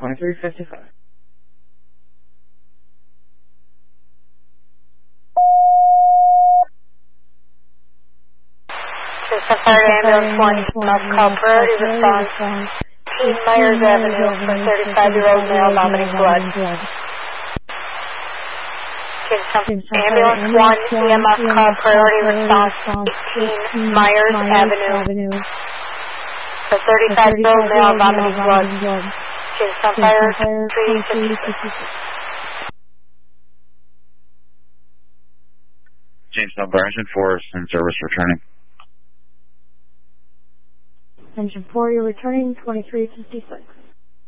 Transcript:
2355. Jamestown Fire Ambulance 1, North Call Priority Response, Teen Myers Avenue for 35-year-old male vomiting blood. Jamestown Ambulance 1, EMS Call Priority Response, 18 Myers Avenue for 35-year-old male vomiting blood. Jamestown Fire 356. Jamestown Fire Engine 4 is in service returning. Engine 4, you're returning 2356.